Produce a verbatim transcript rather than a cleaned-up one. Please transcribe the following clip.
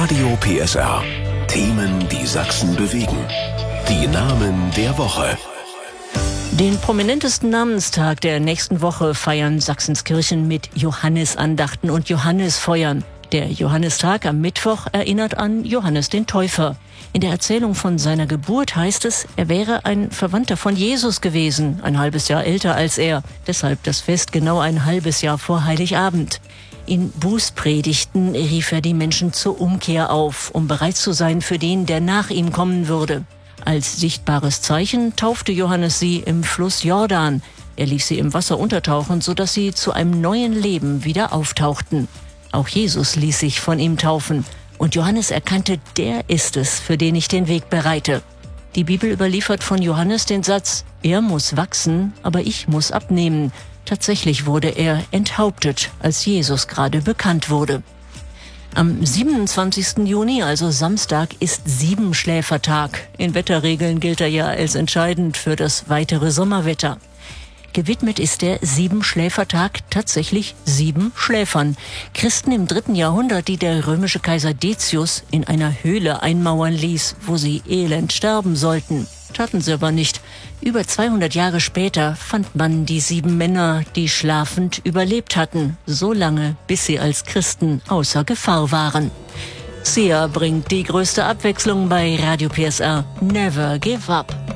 Radio P S R. Themen, die Sachsen bewegen. Die Namen der Woche. Den prominentesten Namenstag der nächsten Woche feiern Sachsens Kirchen mit Johannesandachten und Johannesfeuern. Der Johannistag am Mittwoch erinnert an Johannes den Täufer. In der Erzählung von seiner Geburt heißt es, er wäre ein Verwandter von Jesus gewesen, ein halbes Jahr älter als er. Deshalb das Fest genau ein halbes Jahr vor Heiligabend. In Bußpredigten rief er die Menschen zur Umkehr auf, um bereit zu sein für den, der nach ihm kommen würde. Als sichtbares Zeichen taufte Johannes sie im Fluss Jordan. Er ließ sie im Wasser untertauchen, sodass sie zu einem neuen Leben wieder auftauchten. Auch Jesus ließ sich von ihm taufen. Und Johannes erkannte, der ist es, für den ich den Weg bereite. Die Bibel überliefert von Johannes den Satz, er muss wachsen, aber ich muss abnehmen. Tatsächlich wurde er enthauptet, als Jesus gerade bekannt wurde. Am siebenundzwanzigsten Juni, also Samstag, ist Siebenschläfertag. In Wetterregeln gilt er ja als entscheidend für das weitere Sommerwetter. Gewidmet ist der Siebenschläfertag tatsächlich sieben Schläfern. Christen im dritten Jahrhundert, die der römische Kaiser Decius in einer Höhle einmauern ließ, wo sie elend sterben sollten. Taten sie aber nicht. Über zweihundert Jahre später fand man die sieben Männer, die schlafend überlebt hatten, so lange, bis sie als Christen außer Gefahr waren. Sia bringt die größte Abwechslung bei Radio P S R. Never give up.